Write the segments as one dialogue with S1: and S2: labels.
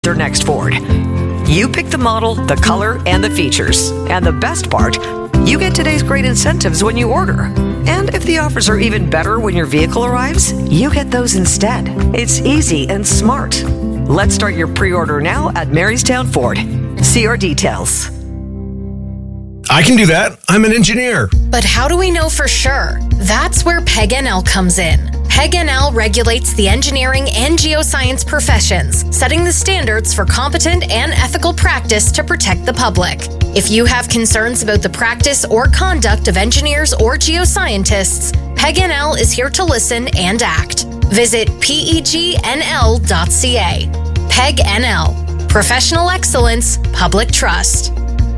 S1: their next Ford. You pick the model, the color, and the features. And the best part, you get today's great incentives when you order. And if the offers are even better when your vehicle arrives, you get those instead. It's easy and smart. Let's start your pre-order now at Marystown Ford. See our details.
S2: I can do that. I'm an engineer.
S3: But how do we know for sure? That's where PEG-NL comes in. PEG-NL regulates the engineering and geoscience professions, setting the standards for competent and ethical practice to protect the public. If you have concerns about the practice or conduct of engineers or geoscientists, PEG-NL is here to listen and act. Visit pegnl.ca. PEG-NL. Professional excellence, public trust.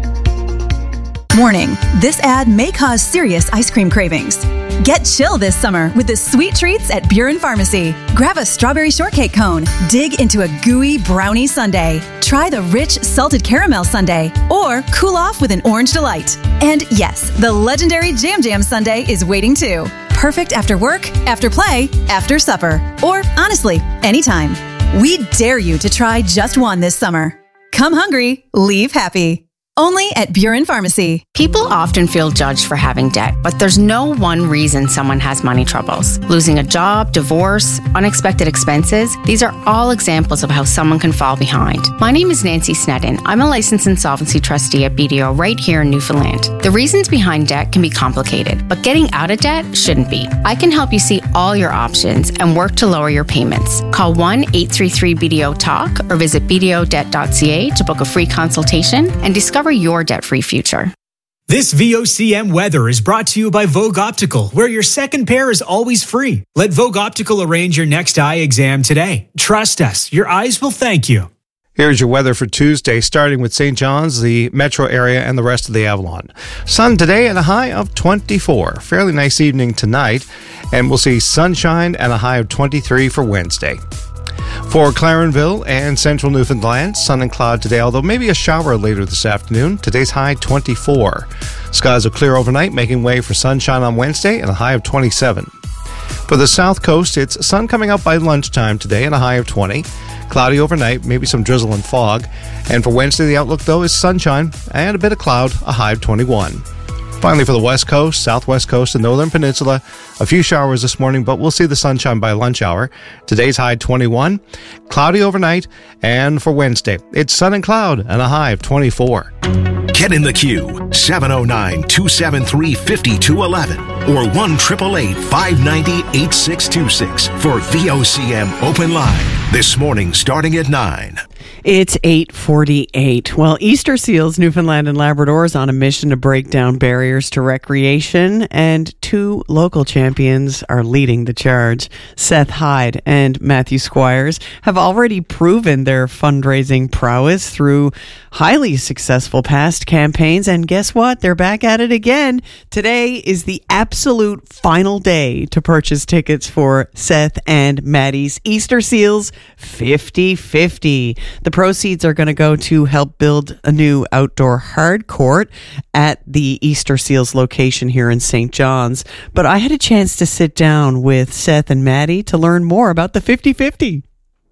S4: Warning, this ad may cause serious ice cream cravings. Get chill this summer with the sweet treats at Buren Pharmacy. Grab a strawberry shortcake cone, dig into a gooey brownie sundae, try the rich salted caramel sundae, or cool off with an orange delight. And yes, the legendary Jam Jam sundae is waiting too. Perfect after work, after play, after supper, or honestly, anytime. We dare you to try just one this summer. Come hungry, leave happy. Only at Buren Pharmacy.
S5: People often feel judged for having debt, but there's no one reason someone has money troubles. Losing a job, divorce, unexpected expenses, these are all examples of how someone can fall behind. My name is Nancy Snedden. I'm a licensed insolvency trustee at BDO right here in Newfoundland. The reasons behind debt can be complicated, but getting out of debt shouldn't be. I can help you see all your options and work to lower your payments. Call 1-833-BDO-TALK or visit bdodebt.ca to book a free consultation and discover your debt-free future.
S6: This VOCM weather is brought to you by Vogue Optical, where your second pair is always free. Let Vogue Optical arrange your next eye exam today. Trust us, your eyes will thank you.
S7: Here's your weather for Tuesday, starting with St. John's, the metro area, and the rest of the Avalon. Sun today and a high of 24. Fairly nice evening tonight, and we'll see sunshine and a high of 23 for Wednesday. For Clarenville and central Newfoundland, sun and cloud today, although maybe a shower later this afternoon. Today's high 24. Skies will clear overnight, making way for sunshine on Wednesday and a high of 27. For the south coast, it's sun coming out by lunchtime today and a high of 20. Cloudy overnight, maybe some drizzle and fog. And for Wednesday, the outlook, though, is sunshine and a bit of cloud, a high of 21. Finally, for the west coast, southwest coast, and northern peninsula, a few showers this morning, but we'll see the sunshine by lunch hour. Today's high 21, cloudy overnight, and for Wednesday, it's sun and cloud and a high of 24.
S8: Get in the queue, 709-273-5211 or 1-888-590-8626 for VOCM Open Line. This morning starting at 9.
S9: It's 8:48. Well, Easter Seals Newfoundland and Labrador is on a mission to break down barriers to recreation, and two local champions are leading the charge. Seth Hyde and Matthew Squires have already proven their fundraising prowess through highly successful past campaigns, and guess what? They're back at it again. Today is the absolute final day to purchase tickets for Seth and Maddie's Easter Seals 50/50. The proceeds are going to go to help build a new outdoor hard court at the Easter Seals location here in St. John's. But I had a chance to sit down with Seth and Maddie to learn more about the 50/50.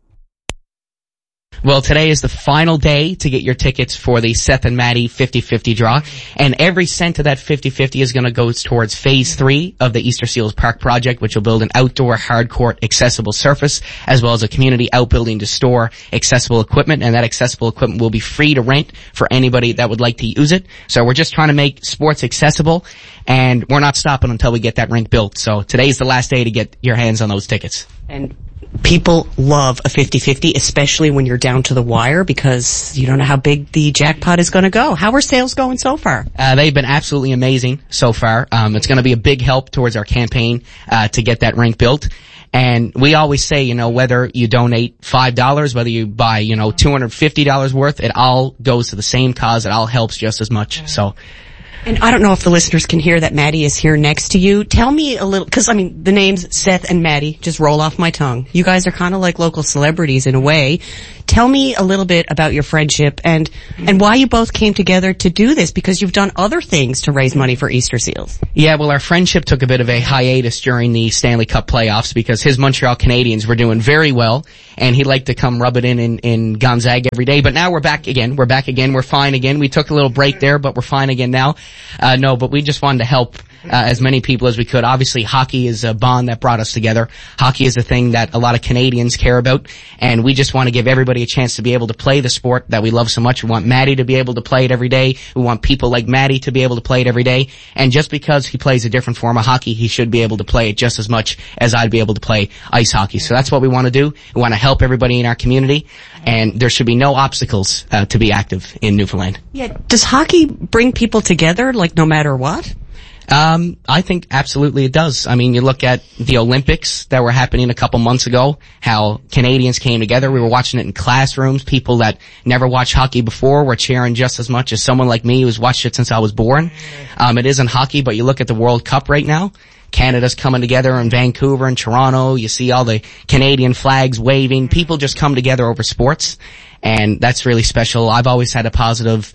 S10: Well, today is the final day to get your tickets for the Seth and Maddie 50/50 draw, and every cent of that 50/50 is going to go towards Phase 3 of the Easter Seals Park project, which will build an outdoor hardcourt accessible surface, as well as a community outbuilding to store accessible equipment, and that accessible equipment will be free to rent for anybody that would like to use it. So we're just trying to make sports accessible, and we're not stopping until we get that rink built. So today's the last day to get your hands on those tickets.
S11: And people love a 50/50, especially when you're down to the wire, because you don't know how big the jackpot is going to go. How are sales going so far?
S10: They've been absolutely amazing so far. It's going to be a big help towards our campaign to get that rink built. And we always say, you know, whether you donate $5, whether you buy, you know, $250 worth, it all goes to the same cause. It all helps just as much. So.
S11: And I don't know if the listeners can hear that Maddie is here next to you. Tell me a little, because, I mean, the names Seth and Maddie just roll off my tongue. You guys are kind of like local celebrities in a way. Tell me a little bit about your friendship and why you both came together to do this, because you've done other things to raise money for Easter Seals.
S10: Yeah, well, our friendship took a bit of a hiatus during the Stanley Cup playoffs because his Montreal Canadiens were doing very well, and he'd like to come rub it in Gonzaga every day. But now we're back again. We're fine again. We took a little break there, but we're fine again now. But we just wanted to help as many people as we could. Obviously, hockey is a bond that brought us together. Hockey is a thing that a lot of Canadians care about, and we just want to give everybody a chance to be able to play the sport that we love so much. We want Maddie to be able to play it every day. We want people like Maddie to be able to play it every day. And just because he plays a different form of hockey, he should be able to play it just as much as I'd be able to play ice hockey. So that's what we want to do. We want to help everybody in our community, and there should be no obstacles to be active in Newfoundland.
S11: Yeah. Does hockey bring people together, like, no matter what?
S10: I think absolutely it does. I mean, you look at the Olympics that were happening a couple months ago, how Canadians came together. We were watching it in classrooms. People that never watched hockey before were cheering just as much as someone like me who's watched it since I was born. It isn't hockey, but you look at the World Cup right now. Canada's coming together in Vancouver and Toronto. You see all the Canadian flags waving. People just come together over sports, and that's really special. I've always had a positive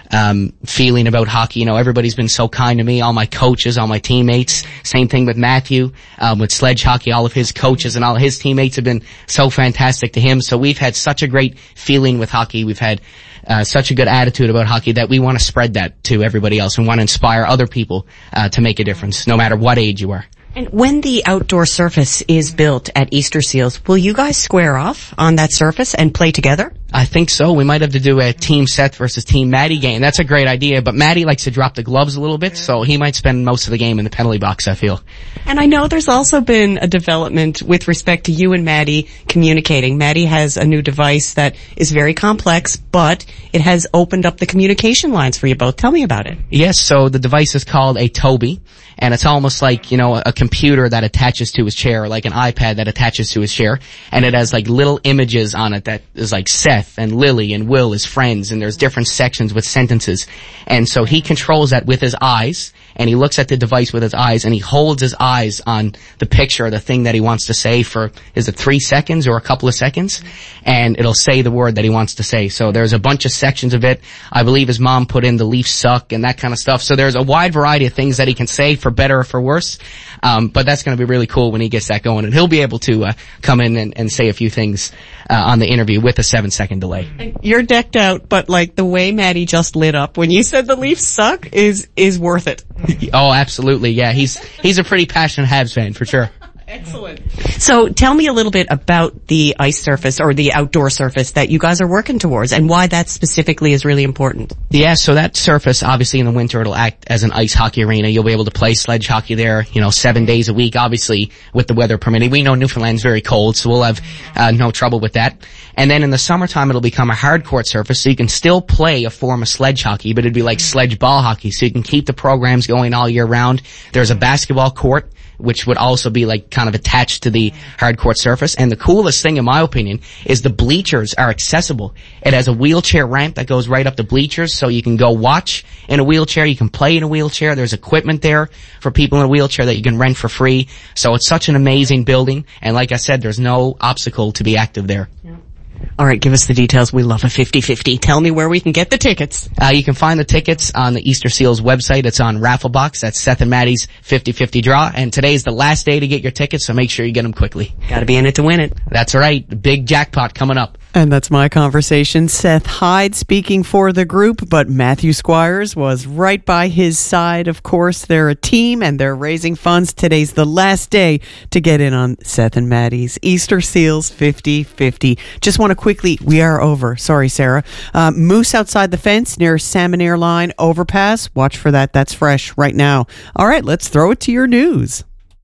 S10: feeling about hockey. You know, everybody's been so kind to me, all my coaches, all my teammates. Same thing with Matthew, with sledge hockey. All of his coaches and all his teammates have been so fantastic to him. So we've had such a great feeling with hockey. We've had such a good attitude about hockey that we want to spread that to everybody else and want to inspire other people to make a difference, no matter what age you are.
S11: And when the outdoor surface is built at Easter Seals, will you guys square off on that surface and play together?
S10: I think so. We might have to do a Team Seth versus Team Maddie game. That's a great idea, but Maddie likes to drop the gloves a little bit, so he might spend most of the game in the penalty box, I feel.
S11: And I know there's also been a development with respect to you and Maddie communicating. Maddie has a new device that is very complex, but it has opened up the communication lines for you both. Tell me about it.
S10: Yes, so the device is called a Toby, and it's almost like, you know, a computer that attaches to his chair, or like an iPad that attaches to his chair, and it has like little images on it that is like Seth and Lily and Will as friends, and there's different sections with sentences. And so he controls that with his eyes, and he looks at the device with his eyes, and he holds his eyes on the picture, the thing that he wants to say for, is it 3 seconds or a couple of seconds? And it'll say the word that he wants to say. So there's a bunch of sections of it. I believe his mom put in the Leafs suck and that kind of stuff. So there's a wide variety of things that he can say, for better or for worse. But that's going to be really cool when he gets that going, and he'll be able to come in and say a few things on the interview with a 7-second delay.
S11: And you're decked out, but like the way Maddie just lit up when you said the Leafs suck is worth it.
S10: Oh, absolutely. Yeah, he's a pretty passionate Habs fan for sure.
S11: Excellent. So tell me a little bit about the ice surface, or the outdoor surface that you guys are working towards, and why that specifically is really important.
S10: Yeah, so that surface, obviously in the winter, it'll act as an ice hockey arena. You'll be able to play sledge hockey there, 7 days a week, obviously with the weather permitting. We know Newfoundland's very cold, so we'll have no trouble with that. And then in the summertime, it'll become a hard court surface, so you can still play a form of sledge hockey, but it'd be like sledge ball hockey, so you can keep the programs going all year round. There's a basketball court, which would also be like kind of attached to the hard court surface. And the coolest thing, in my opinion, is the bleachers are accessible. It has a wheelchair ramp that goes right up the bleachers, so you can go watch in a wheelchair, you can play in a wheelchair. There's equipment there for people in a wheelchair that you can rent for free. So it's such an amazing building, and like I said, there's no obstacle to be active there.
S11: Yeah. All right, give us the details. We love a 50-50. Tell me where we can get the tickets.
S10: You can find the tickets on the Easter Seals website. It's on Rafflebox. That's Seth and Maddie's 50-50 draw. And today's the last day to get your tickets, so make sure you get them quickly.
S11: Gotta be in it to win it.
S10: That's right. Big jackpot coming up.
S9: And that's my conversation. Seth Hyde speaking for the group, but Matthew Squires was right by his side. Of course, they're a team and they're raising funds. Today's the last day to get in on Seth and Maddie's Easter Seals 50-50. Just want to quickly, we are over. Sorry, Sarah. Moose outside the fence near Salmon Airline overpass. Watch for that. That's fresh right now. All right, let's throw it to your news.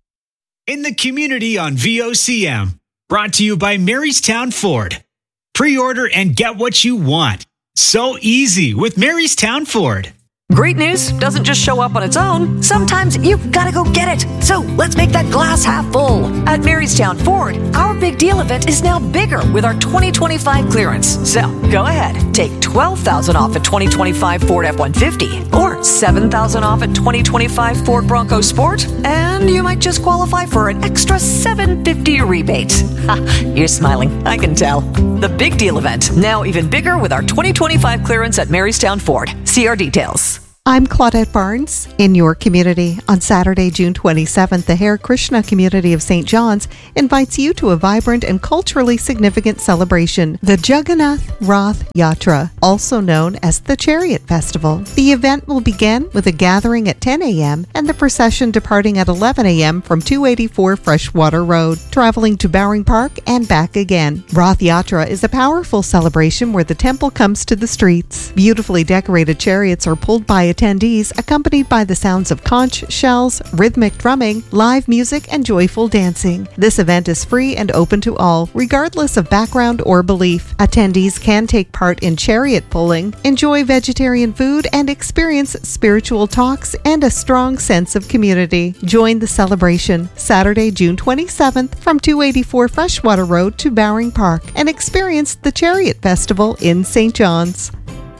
S6: In the community on VOCM. Brought to you by Marystown Ford. Pre-order and get what you want. So easy with Marystown Ford.
S1: Great news doesn't just show up on its own. Sometimes you've got to go get it. So let's make that glass half full. At Marystown Ford, our big deal event is now bigger with our 2025 clearance. So go ahead, take $12,000 off at 2025 Ford F-150 or $7,000 off at 2025 Ford Bronco Sport, and you might just qualify for an extra $750 rebate. You're smiling, I can tell. The big deal event, now even bigger with our 2025 clearance at Marystown Ford. See our details.
S12: I'm Claudette Barnes. In your community, on Saturday, June 27th, the Hare Krishna community of St. John's invites you to a vibrant and culturally significant celebration, the Jagannath Rath Yatra, also known as the Chariot Festival. The event will begin with a gathering at 10 a.m. and the procession departing at 11 a.m. from 284 Freshwater Road, traveling to Bowring Park and back again. Rath Yatra is a powerful celebration where the temple comes to the streets. Beautifully decorated chariots are pulled by attendees, accompanied by the sounds of conch shells, rhythmic drumming, live music, and joyful dancing. This event is free and open to all, regardless of background or belief. Attendees can take part in chariot pulling, enjoy vegetarian food, and experience spiritual talks and a strong sense of community. Join the celebration Saturday, June 27th from 284 Freshwater Road to Bowring Park and experience the Chariot Festival in St. John's.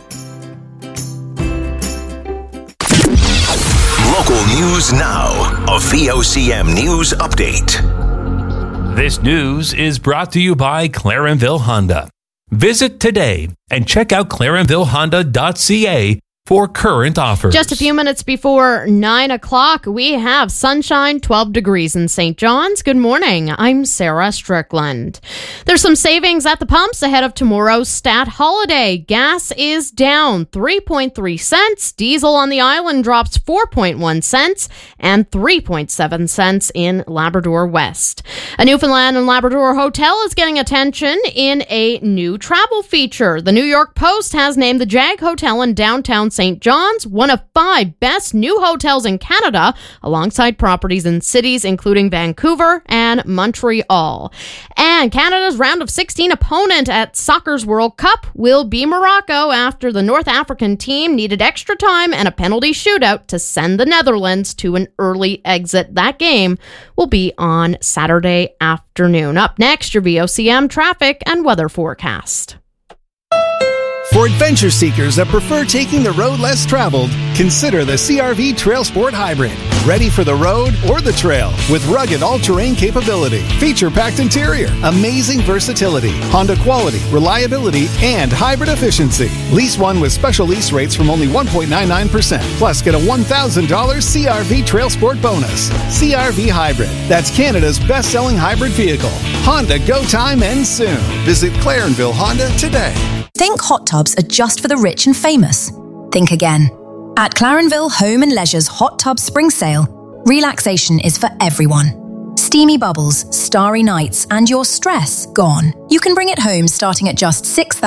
S8: Local news now. A VOCM news update.
S13: This news is brought to you by Clarenville Honda. Visit today and check out clarenvillehonda.ca for current offers.
S14: Just a few minutes before 9 o'clock, we have sunshine, 12 degrees in St. John's. Good morning. I'm Sarah Strickland. There's some savings at the pumps ahead of tomorrow's stat holiday. Gas is down 3.3 cents. Diesel on the island drops 4.1 cents and 3.7 cents in Labrador West. A Newfoundland and Labrador hotel is getting attention in a new travel feature. The New York Post has named the Jag Hotel in downtown St. John's one of 5 best new hotels in Canada, alongside properties in cities including Vancouver and Montreal. And Canada's round of 16 opponent at Soccer's World Cup will be Morocco after the North African team needed extra time and a penalty shootout to send the Netherlands to an early exit. That game will be on Saturday afternoon. Up next, your VOCM traffic and weather forecast.
S2: For adventure seekers that prefer taking the road less traveled, consider the CR-V Trail Sport Hybrid. Ready for the road or the trail with rugged all-terrain capability, feature-packed interior, amazing versatility, Honda quality, reliability, and hybrid efficiency. Lease one with special lease rates from only 1.99%. Plus, get a $1,000 CR-V Trail Sport bonus. CR-V Hybrid. That's Canada's best-selling hybrid vehicle. Honda Go Time ends soon. Visit Clarenville Honda today.
S15: Think hot tubs are just for the rich and famous? Think again. At Clarenville Home and Leisure's Hot Tub Spring Sale, relaxation is for everyone. Steamy bubbles, starry nights, and your stress gone. You can bring it home starting at just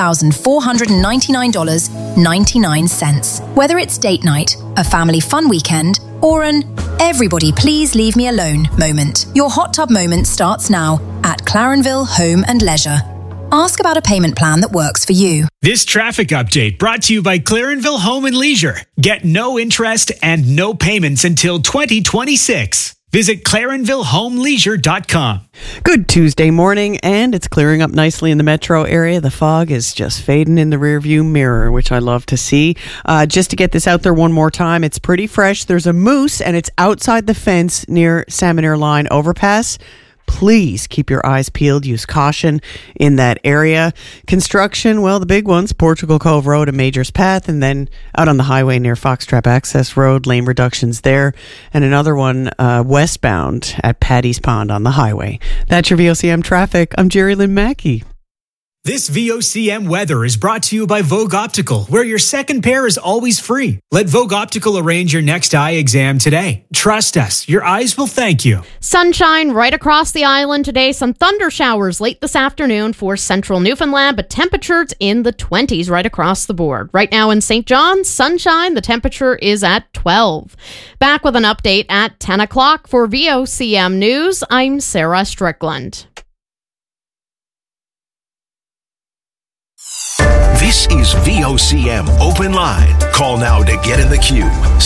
S15: $6,499.99. Whether it's date night, a family fun weekend, or an everybody please leave me alone moment, your hot tub moment starts now at Clarenville Home and Leisure. Ask about a payment plan that works for you.
S6: This traffic update brought to you by Clarenville Home and Leisure. Get no interest and no payments until 2026. Visit ClarenvilleHomeLeisure.com.
S9: Good Tuesday morning, and it's clearing up nicely in the metro area. The fog is just fading in the rearview mirror, which I love to see. Just to get this out there one more time, it's pretty fresh. There's a moose, and it's outside the fence near Salmon Line overpass. Please keep your eyes peeled. Use caution in that area. Construction, well, the big ones, Portugal Cove Road and Majors Path, and then out on the highway near Foxtrap Access Road, lane reductions there, and another one westbound at Paddy's Pond on the highway. That's your VOCM traffic. I'm Jerry Lynn Mackey.
S6: This VOCM weather is brought to you by Vogue Optical, where your second pair is always free. Let Vogue Optical arrange your next eye exam today. Trust us, your eyes will thank you.
S14: Sunshine right across the island today. Some thunder showers late this afternoon for central Newfoundland, but temperatures in the 20s right across the board. Right now in St. John's, sunshine, the temperature is at 12. Back with an update at 10 o'clock for VOCM News. I'm Sarah Strickland.
S8: This is VOCM Open Line. Call now to get in the queue.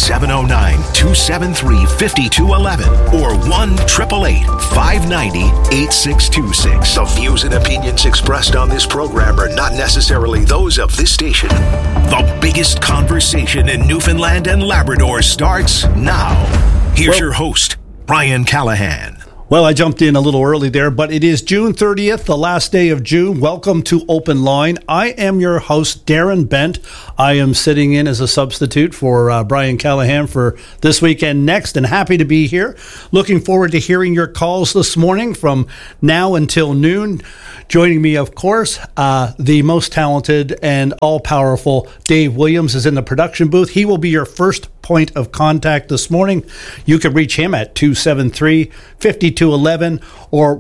S8: 709-273-5211 or 1-888-590-8626. The views and opinions expressed on this program are not necessarily those of this station. The biggest conversation in Newfoundland and Labrador starts now. Here's your host, Brian Callahan.
S16: Well, I jumped in a little early there, but it is June 30th, the last day of June. Welcome to Open Line. I am your host, Darren Bent. I am sitting in as a substitute for Brian Callahan for this weekend next, and happy to be here. Looking forward to hearing your calls this morning from now until noon. Joining me, of course, the most talented and all-powerful Dave Williams is in the production booth. He will be your first point of contact this morning. You can reach him at 273-5211 or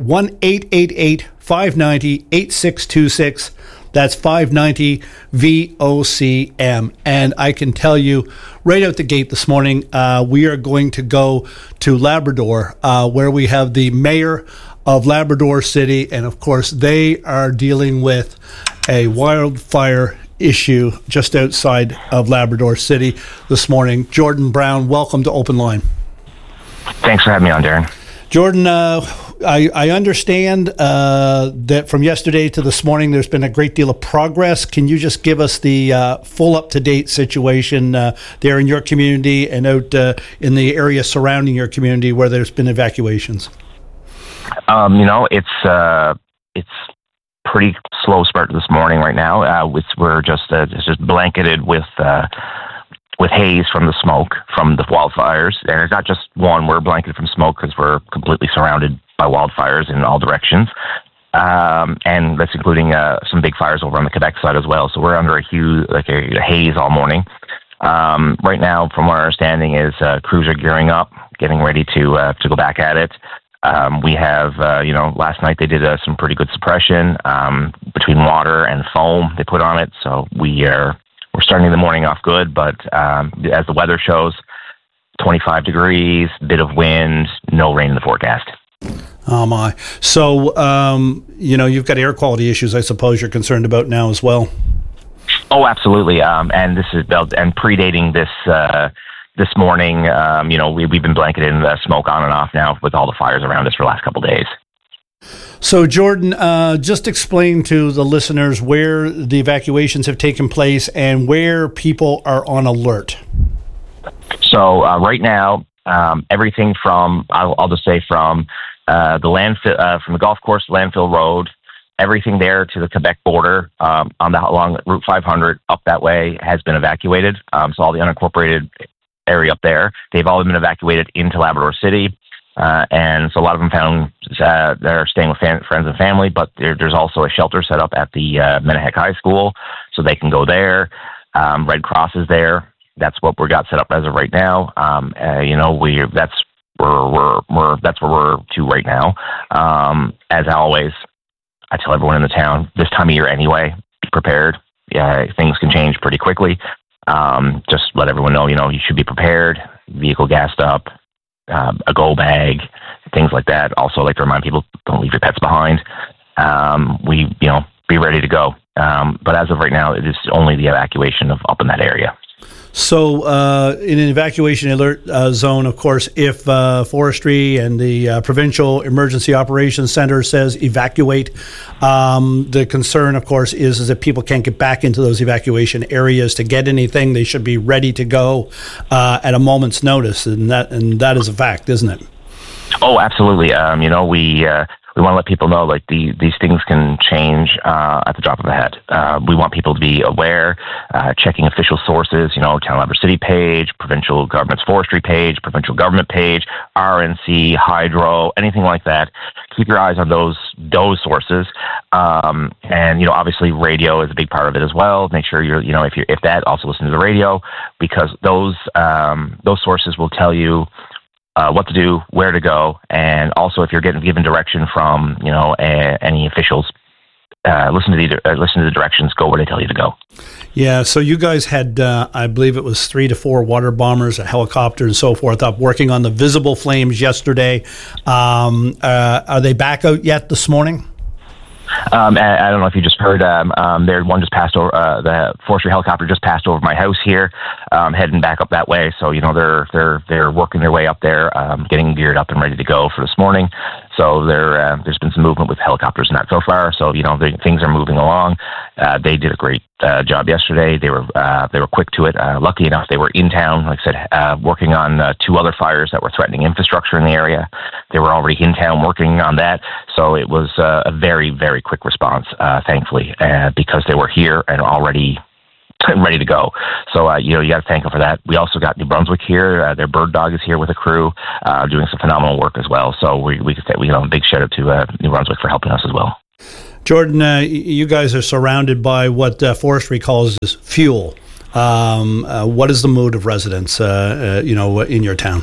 S16: 1-888-590-8626. That's 590 VOCM. And I can tell you right out the gate this morning, we are going to go to Labrador, where we have the mayor of Labrador City. And of course, they are dealing with a wildfire issue just outside of Labrador City this morning. Jordan Brown, welcome to Open Line.
S17: Thanks for having me on, Darren.
S16: Jordan, I understand that from yesterday to this morning, there's been a great deal of progress. Can you just give us the full up-to-date situation there in your community and out in the area surrounding your community where there's been evacuations?
S17: It's pretty slow start this morning right now. We're just blanketed with haze from the smoke from the wildfires. And it's not just one, we're blanketed from smoke because we're completely surrounded by wildfires in all directions. And that's including some big fires over on the Quebec side as well. So we're under a huge, a haze all morning. Right now, from what our understanding is, crews are gearing up, getting ready to go back at it. We have, last night they did some pretty good suppression between water and foam they put on it. So we're starting the morning off good, but as the weather shows, 25 degrees, bit of wind, no rain in the forecast.
S16: Oh my! So you've got air quality issues, I suppose you're concerned about now as well.
S17: Oh, absolutely. And this is predating this morning. We've been blanketed in the smoke on and off now with all the fires around us for the last couple of days.
S16: So, Jordan, just explain to the listeners where the evacuations have taken place and where people are on alert.
S17: So, right now, everything from, I'll just say from the landfill, from the golf course, landfill road, everything there to the Quebec border along Route 500 up that way has been evacuated. So all the unincorporated area up there, they've all been evacuated into Labrador City. And so a lot of them found they're staying with friends and family, but there's also a shelter set up at the Menahek High School, so they can go there. Red Cross is there. That's what we got set up as of right now. That's where we're to right now. As always, I tell everyone in the town this time of year anyway, be prepared. Yeah, things can change pretty quickly. Just let everyone know, you should be prepared. Vehicle gassed up. A go bag, things like that. Also, I like to remind people, don't leave your pets behind. Be ready to go. But as of right now, it is only the evacuation of up in that area.
S16: So, in an evacuation alert zone, of course, if Forestry and the Provincial Emergency Operations Center says evacuate, the concern, of course, is that people can't get back into those evacuation areas to get anything. They should be ready to go at a moment's notice, and that is a fact, isn't it?
S17: Oh, absolutely. We want to let people know, these things can change at the drop of a hat. We want people to be aware, checking official sources, Town of Labrador City page, provincial government's forestry page, provincial government page, RNC, hydro, anything like that. Keep your eyes on those sources. And obviously radio is a big part of it as well. Make sure if that, also listen to the radio, because those sources will tell you what to do, where to go, and also if you're getting given direction from any officials, listen to the directions. Go where they tell you to go.
S16: Yeah. So you guys had, I believe it was 3 to 4 water bombers, a helicopter, and so forth, up working on the visible flames yesterday. Are they back out yet this morning?
S17: I don't know if you just heard, one just passed over, the forestry helicopter just passed over my house here, heading back up that way. So, they're working their way up there, getting geared up and ready to go for this morning. So there's been some movement with helicopters and that so far. So, things are moving along. They did a great job yesterday. They were quick to it. Lucky enough, they were in town, like I said, working on 2 other fires that were threatening infrastructure in the area. They were already in town working on that. So it was a very, very quick response, thankfully, because they were here and already ready to go. So, you got to thank them for that. We also got New Brunswick here. Their bird dog is here with a crew, doing some phenomenal work as well. So we could say, a big shout out to New Brunswick for helping us as well.
S16: Jordan, you guys are surrounded by what forestry calls fuel. What is the mood of residents, in your town?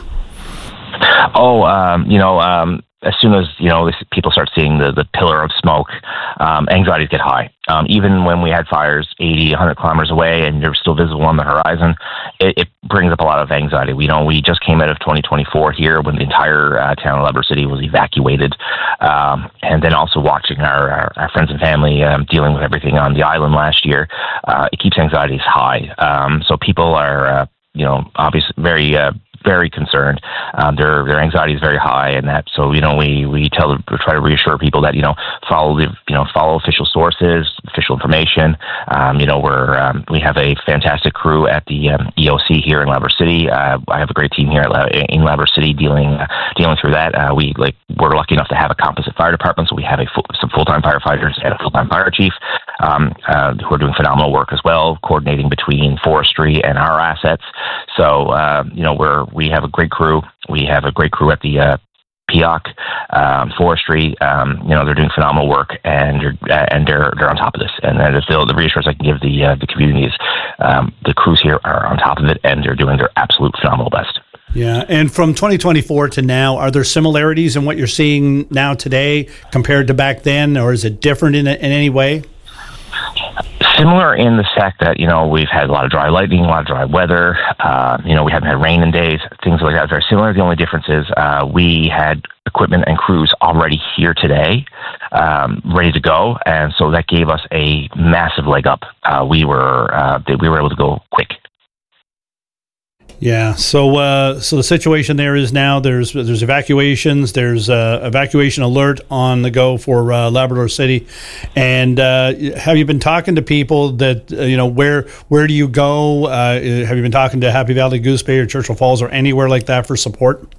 S17: As soon as, people start seeing the pillar of smoke, anxieties get high. Even when we had fires 80, 100 kilometers away and they're still visible on the horizon, it brings up a lot of anxiety. We just came out of 2024 here when the entire town of Labrador City was evacuated. And then also watching our friends and family dealing with everything on the island last year, it keeps anxieties high. So people are, obviously very concerned. Their anxiety is very high, and that. So we try to reassure people that follow official sources, official information. We have a fantastic crew at the EOC here in Labrador City. I have a great team here in Labrador City dealing through that. We're lucky enough to have a composite fire department, so we have some full-time firefighters and a full-time fire chief who are doing phenomenal work as well, coordinating between forestry and our assets. So we have a great crew. We have a great crew at the PEOC, forestry. They're doing phenomenal work, and they're on top of this. And the reassurance I can give the communities, the crews here are on top of it, and they're doing their absolute phenomenal best.
S16: Yeah, and from 2024 to now, are there similarities in what you're seeing now today compared to back then, or is it different in any way?
S17: Similar in the fact that, we've had a lot of dry lightning, a lot of dry weather. We haven't had rain in days, things like that. Very similar. The only difference is we had equipment and crews already here today, ready to go. And so that gave us a massive leg up. We were able to go quick.
S16: Yeah. So the situation there is now there's evacuations. There's evacuation alert on the go for Labrador City. And have you been talking to people that where do you go? Have you been talking to Happy Valley, Goose Bay, or Churchill Falls, or anywhere like that for support?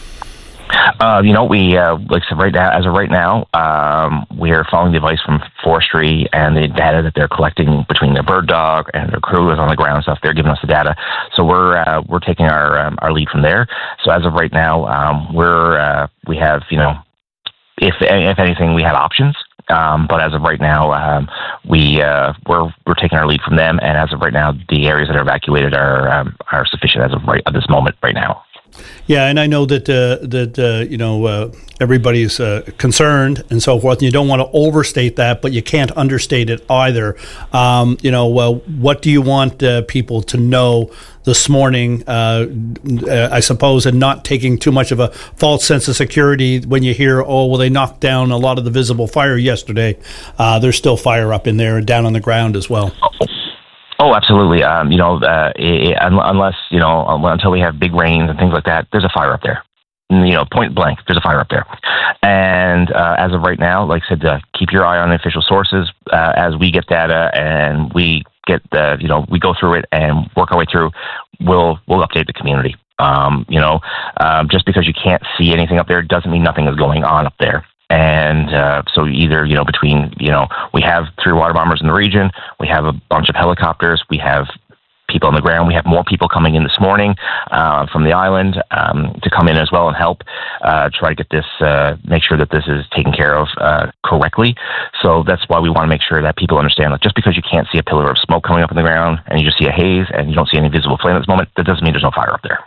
S17: We like I said, as of right now, we are following the advice from forestry and the data that they're collecting between their bird dog and their crew is on the ground and stuff. They're giving us the data, so we're taking our lead from there. So as of right now, we have if anything, we have options. But as of right now, we're taking our lead from them, and as of right now, the areas that are evacuated are sufficient as of at this moment right now.
S16: Yeah, and I know that everybody's concerned and so forth, and you don't want to overstate that, but you can't understate it either. What do you want people to know this morning, I suppose, and not taking too much of a false sense of security when you hear, they knocked down a lot of the visible fire yesterday. There's still fire up in there and down on the ground as well.
S17: Oh, absolutely. Unless, until we have big rains and things like that, there's a fire up there. Point blank, there's a fire up there. And as of right now, like I said, keep your eye on official sources. As we get data and we get we go through it and work our way through, we'll update the community. Just because you can't see anything up there doesn't mean nothing is going on up there. And so either, between, we have 3 water bombers in the region, we have a bunch of helicopters, we have people on the ground, we have more people coming in this morning from the island to come in as well and help try to get this, make sure that this is taken care of correctly. So that's why we want to make sure that people understand that just because you can't see a pillar of smoke coming up in the ground and you just see a haze and you don't see any visible flame at this moment, that doesn't mean there's no fire up there.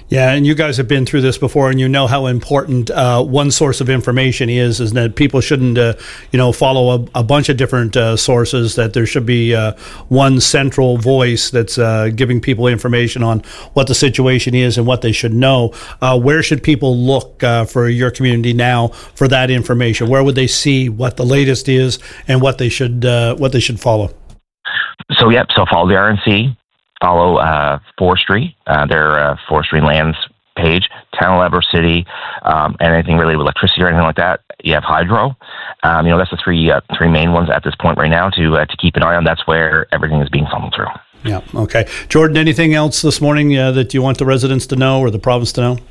S16: Yeah, and you guys have been through this before, and you know how important one source of information is that people shouldn't, follow a bunch of different sources, that there should be one central voice that's giving people information on what the situation is and what they should know. Where should people look for your community now for that information? Where would they see what the latest is and what they should follow?
S17: So follow the RNC. Follow forestry, their forestry and lands page, Town of Labrador City, and anything really with electricity or anything like that. You have hydro. That's the three main ones at this point right now to keep an eye on. That's where everything is being funneled through.
S16: Yeah. Okay. Jordan, anything else this morning that you want the residents to know or the province to know?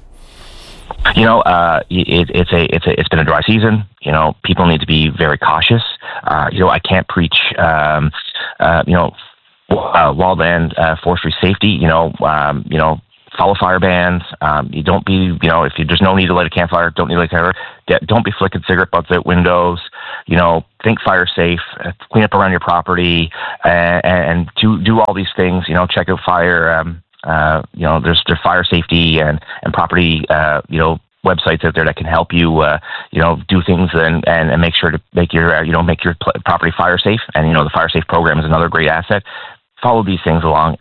S17: It's been a dry season. People need to be very cautious. I can't preach. Wildland forestry safety, follow fire bans. You don't be, if there's no need to light a campfire, don't need to light a campfire. Don't be flicking cigarette butts out windows. Think fire safe, clean up around your property, and do all these things. Check out fire. There's fire safety and property. Websites out there that can help you, do things and make sure to make your property fire safe. And the fire safe program is another great asset. Follow these things along.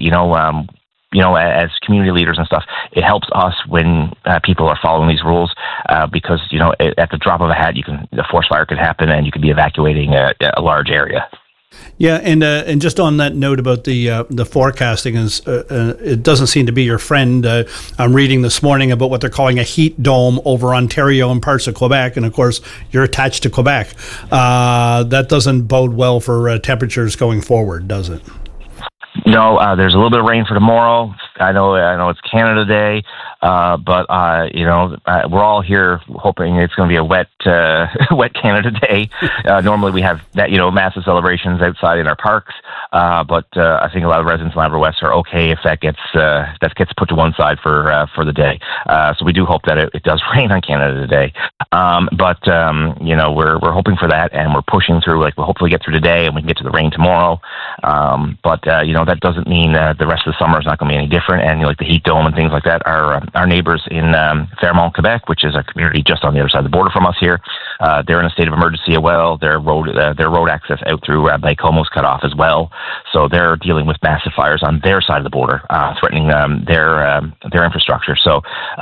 S17: As community leaders and stuff, it helps us when people are following these rules because at the drop of a hat, the forest fire could happen and you could be evacuating a large area.
S16: Yeah, and just on that note about the forecasting, it doesn't seem to be your friend. I'm reading this morning about what they're calling a heat dome over Ontario and parts of Quebec, and of course you're attached to Quebec. That doesn't bode well for temperatures going forward, does it?
S17: No, there's a little bit of rain for tomorrow. I know it's Canada Day, but we're all here hoping it's going to be a wet Canada Day. Normally we have that, massive celebrations outside in our parks, but I think a lot of residents in Labrador West are okay if that gets put to one side for the day. So we do hope that it does rain on Canada today. But we're hoping for that, and we're pushing through. We'll hopefully get through today, and we can get to the rain tomorrow. But that doesn't mean the rest of the summer is not going to be any different. And the heat dome and things like that. Our neighbors in Fairmont, Quebec, which is a community just on the other side of the border from us here, they're in a state of emergency as well. Their road access out through Baie-Comeau's cut off as well. So they're dealing with massive fires on their side of the border, threatening their infrastructure. So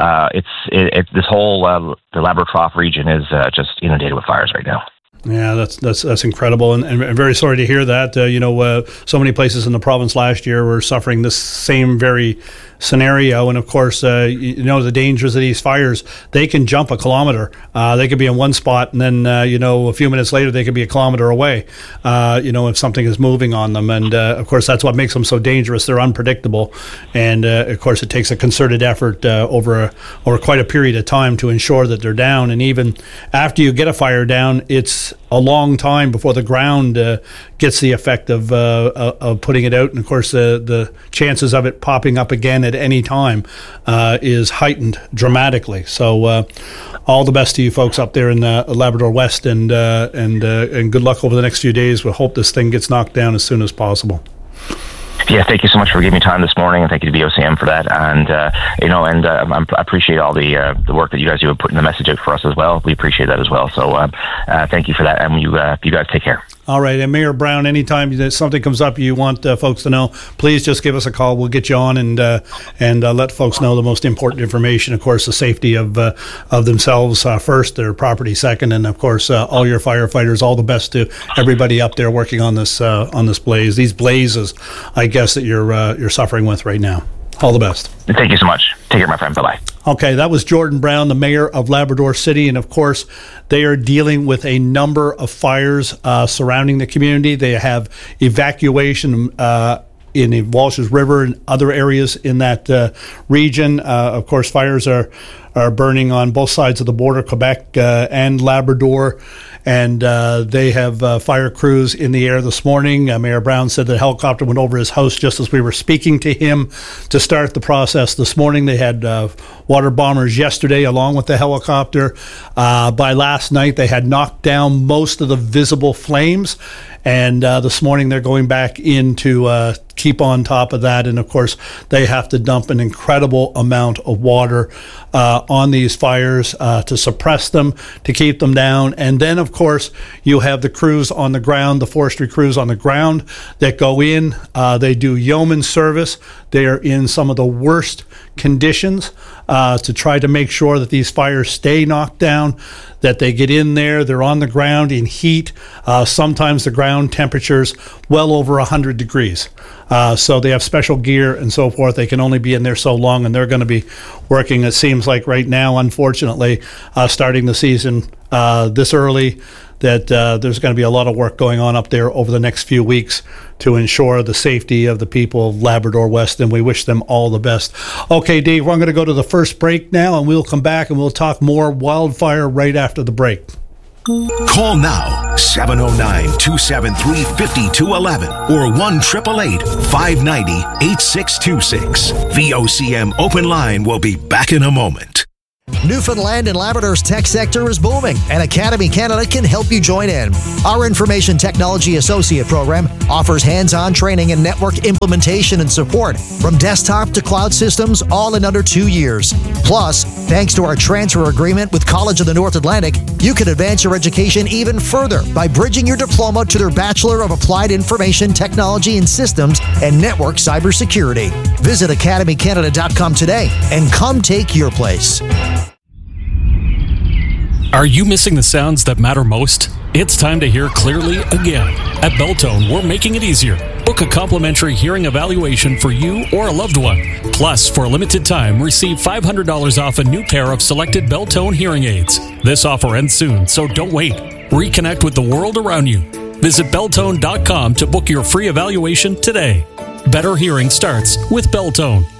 S17: this whole the Labrador Trough region is just inundated with fires right now.
S16: Yeah, that's incredible, and very sorry to hear that. So many places in the province last year were suffering this same very scenario, and of course, the dangers of these fires. They can jump a kilometer. They could be in one spot, and then a few minutes later they could be a kilometer away. If something is moving on them, and of course that's what makes them so dangerous. They're unpredictable, and of course it takes a concerted effort over quite a period of time to ensure that they're down. And even after you get a fire down, it's a long time before the ground gets the effect of putting it out. And of course, the chances of it popping up again at any time is heightened dramatically. So all the best to you folks up there in Labrador West, and good luck over the next few days. We hope this thing gets knocked down as soon as possible.
S17: Yeah, thank you so much for giving me time this morning, and thank you to VOCM for that. And I appreciate all the work that you guys do putting the message out for us as well. We appreciate that as well. So thank you for that, and you guys take care.
S16: All right, and Mayor Brown, anytime that something comes up you want folks to know, please just give us a call. We'll get you on and let folks know the most important information. Of course, the safety of themselves first, their property second, and of course all your firefighters. All the best to everybody up there working on this blaze. These blazes, I guess, that you're suffering with right now. All the best.
S17: Thank you so much. Take care, my friend. Bye-bye.
S16: Okay, that was Jordan Brown, the mayor of Labrador City. And of course, they are dealing with a number of fires surrounding the community. They have evacuation in the Walsh's River and other areas in that region. Of course, fires are burning on both sides of the border, Quebec and Labrador. And they have fire crews in the air this morning. Mayor Brown said the helicopter went over his house just as we were speaking to him to start the process this morning. They had water bombers yesterday along with the helicopter. By last night, they had knocked down most of the visible flames. And this morning, they're going back in to keep on top of that. And of course, they have to dump an incredible amount of water on these fires to suppress them, to keep them down. And then, of course, you have the crews on the ground, the forestry crews on the ground that go in. They do yeoman service. They are in some of the worst conditions to try to make sure that these fires stay knocked down, that they get in there, they're on the ground in heat. Sometimes the ground temperature's well over 100 degrees. So they have special gear and so forth. They can only be in there so long, and they're going to be working, it seems like right now, unfortunately, starting the season this early, that there's going to be a lot of work going on up there over the next few weeks to ensure the safety of the people of Labrador West, and we wish them all the best. Okay, Dave, we're going to go to the first break now, and we'll come back and we'll talk more wildfire right after the break.
S8: Call now, 709-273-5211 or 1-888-590-8626. VOCM Open Line will be back in a moment.
S18: Newfoundland and Labrador's tech sector is booming, and Academy Canada can help you join in. Our Information Technology Associate program offers hands-on training in network implementation and support, from desktop to cloud systems, all in under 2 years. Plus, thanks to our transfer agreement with College of the North Atlantic, you can advance your education even further by bridging your diploma to their Bachelor of Applied Information Technology and Systems and Network Cybersecurity. Visit academycanada.com today and come take your place.
S19: Are you missing the sounds that matter most? It's time to hear clearly again. At Beltone, we're making it easier. Book a complimentary hearing evaluation for you or a loved one. Plus, for a limited time, receive $500 off a new pair of selected Beltone hearing aids. This offer ends soon, so don't wait. Reconnect with the world around you. Visit Beltone.com to book your free evaluation today. Better hearing starts with Beltone.